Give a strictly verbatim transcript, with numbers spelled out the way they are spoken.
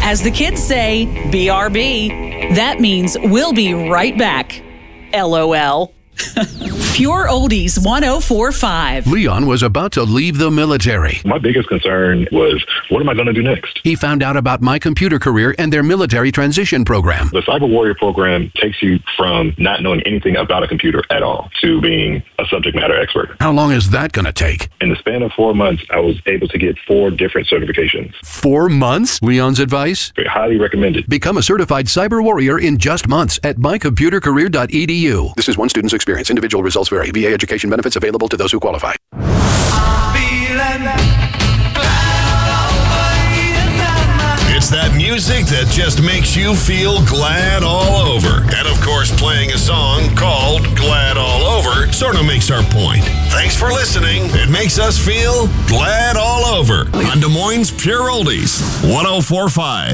As the kids say, B R B. That means we'll be right back. L O L. Pure Oldies one oh four point five. Leon was about to leave the military. My biggest concern was, what am I going to do next? He found out about My Computer Career and their military transition program. The Cyber Warrior program takes you from not knowing anything about a computer at all to being a subject matter expert. How long is that going to take? In the span of four months, I was able to get four different certifications. Four months? Leon's advice? Very highly recommended. Become a certified cyber warrior in just months at my computer career dot e d u. This is one student's experience. Individual results vary. V A education benefits available to those who qualify. It's that music that just makes you feel glad all over. And of course, playing a song called Glad All Over sort of makes our point. Thanks for listening. It makes us feel glad all over on Des Moines Pure Oldies one oh four point five.